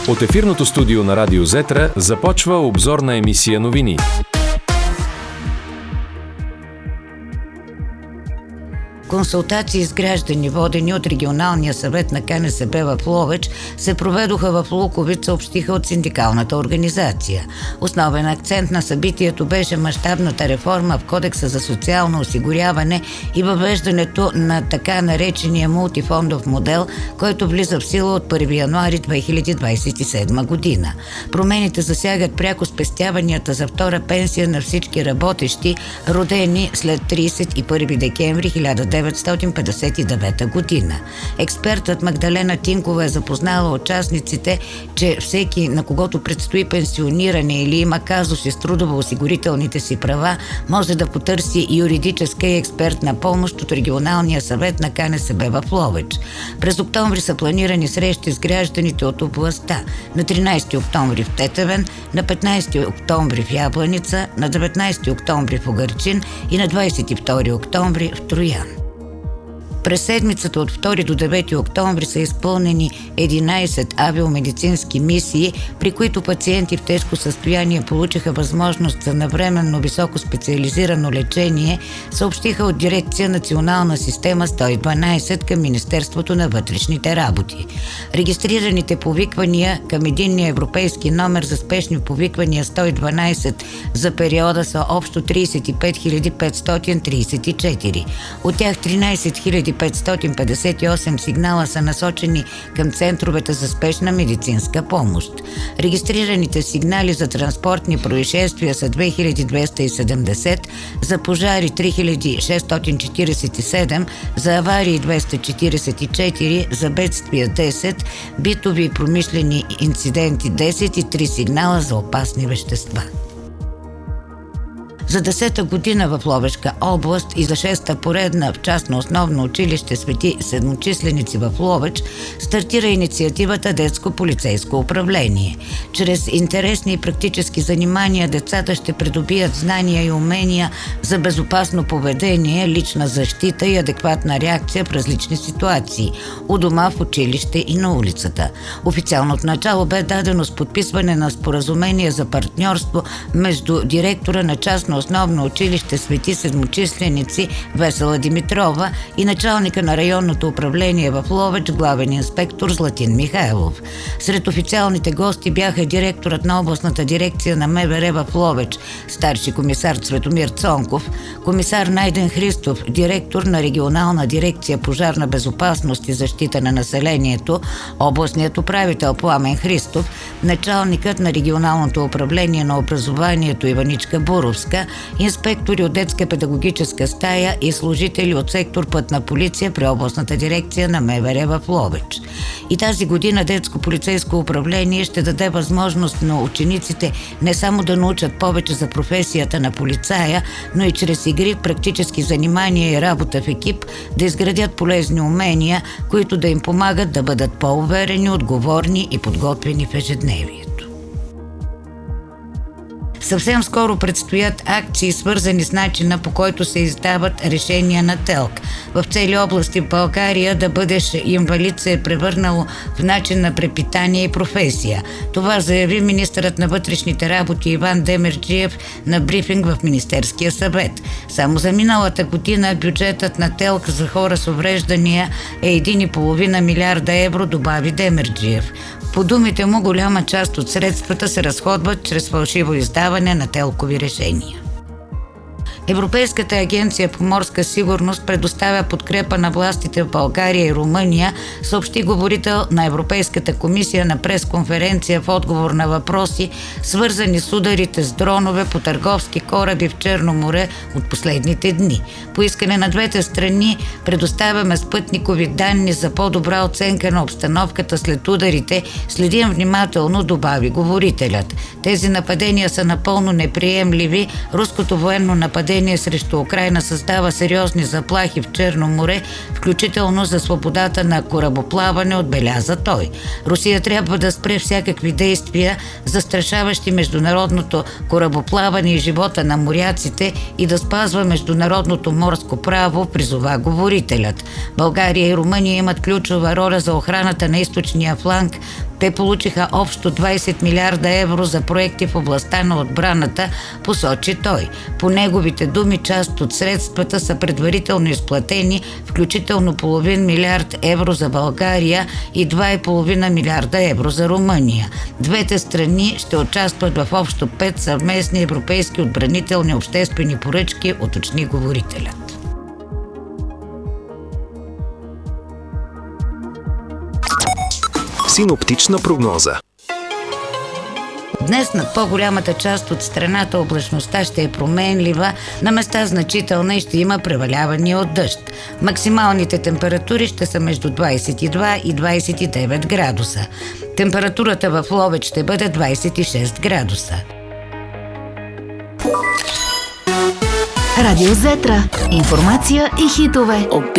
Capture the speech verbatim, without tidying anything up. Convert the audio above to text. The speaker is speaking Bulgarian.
От ефирното студио на Радио Зетра започва обзорна емисия новини. Консултации с граждани, водени от регионалния съвет на Ка Ен Се Бе в Ловеч, се проведоха в Луковит, съобщиха от синдикалната организация. Основен акцент на събитието беше мащабната реформа в Кодекса за социално осигуряване и въвеждането на така наречения мултифондов модел, който влиза в сила от първи януари две хиляди двадесет и седма година. Промените засягат пряко спестяванията за втора пенсия на всички работещи, родени след тридесет и първи декември хиляда деветстотин петдесет и девета година. Експертът Магдалена Тинкова е запознала участниците, че всеки, на когото предстои пенсиониране или има казуси с трудово-осигурителните си права, може да потърси юридическа и експертна помощ от регионалния съвет на Ка Ен Се Бе в Ловеч. През октомври са планирани срещи с гражданите от областта. На тринадесети октомври в Тетевен, на петнадесети октомври в Ябланица, на деветнадесети октомври в Угърчин и на двадесет и втори октомври в Троян. През седмицата от втори до девети октомври са изпълнени единадесет авиомедицински мисии, при които пациенти в тежко състояние получиха възможност за навременно високо специализирано лечение, съобщиха от дирекция Национална система сто и дванадесет към Министерството на вътрешните работи. Регистрираните повиквания към единния европейски номер за спешни повиквания сто и дванадесет за периода са общо тридесет и пет хиляди петстотин тридесет и четири. От тях тринадесет хиляди петстотин петдесет и осем сигнала са насочени към центровете за спешна медицинска помощ. Регистрираните сигнали за транспортни происшествия са две хиляди двеста и седемдесет, за пожари три хиляди шестстотин четиридесет и седем, за аварии двеста четиридесет и четири, за бедствия десет, битови и промишлени инциденти десет и три сигнала за опасни вещества. За десета година в Ловешка област и за шеста поредна в частно основно училище Свети Седмочисленици в Ловеч стартира инициативата Детско полицейско управление. Чрез интересни и практически занимания децата ще придобият знания и умения за безопасно поведение, лична защита и адекватна реакция в различни ситуации – у дома, в училище и на улицата. Официалното начало бе дадено с подписване на споразумение за партньорство между директора на частно основно училище Свети Седмочисленици Весела Димитрова и началника на районното управление в Ловеч, главен инспектор Златин Михайлов. Сред официалните гости бяха директорът на областната дирекция на Ме Ве Ре в Ловеч, старши комисар Цветомир Цонков, комисар Найден Христов, директор на регионална дирекция пожарна безопасност и защита на населението, областният управител Пламен Христов, началникът на регионалното управление на образованието Иваничка Буровска, инспектори от детска педагогическа стая и служители от сектор Пътна полиция при областната дирекция на Ме Ве Ре в Ловеч. И тази година детско полицейско управление ще даде възможност на учениците не само да научат повече за професията на полицая, но и чрез игри, практически занимания и работа в екип да изградят полезни умения, които да им помагат да бъдат по-уверени, отговорни и подготвени в ежедневието. Съвсем скоро предстоят акции, свързани с начина, по който се издават решения на ТЕЛК. В цели области в България да бъдеш инвалид се е превърнало в начин на препитание и професия. Това заяви министърът на вътрешните работи Иван Демерджиев на брифинг в Министерския съвет. Само за миналата година бюджетът на ТЕЛК за хора с увреждания е един и половина милиарда евро, добави Демерджиев. По думите му, голяма част от средствата се разходват чрез фалшиво издаване на телкови решения. Европейската агенция по морска сигурност предоставя подкрепа на властите в България и Румъния, съобщи говорител на Европейската комисия на пресконференция в отговор на въпроси, свързани с ударите с дронове по търговски кораби в Черно море от последните дни. По искане на двете страни предоставяме спътникови данни за по-добра оценка на обстановката след ударите, следим внимателно, добави говорителят. Тези нападения са напълно неприемливи. Руското военно нападение срещу Украйна създава сериозни заплахи в Черно море, включително за свободата на корабоплаване, отбеляза той. Русия трябва да спре всякакви действия, застрашаващи международното корабоплаване и живота на моряците и да спазва международното морско право, призова говорителят. България и Румъния имат ключова роля за охраната на източния фланг Те получиха общо двайсет милиарда евро за проекти в областта на отбраната, посочи той. По неговите думи, част от средствата са предварително изплатени, включително половин милиард евро за България и два и половина милиарда евро за Румъния. Двете страни ще участват в общо пет съвместни европейски отбранителни обществени поръчки, уточни говорителят. Синоптична прогноза. Днес над по-голямата част от страната облачността ще е променлива, на места значителна и ще има превалявания от дъжд. Максималните температури ще са между двайсет и два и двайсет и девет градуса. Температурата в Ловеч ще бъде двайсет и шест градуса. Радио Зетра. Информация и хитове.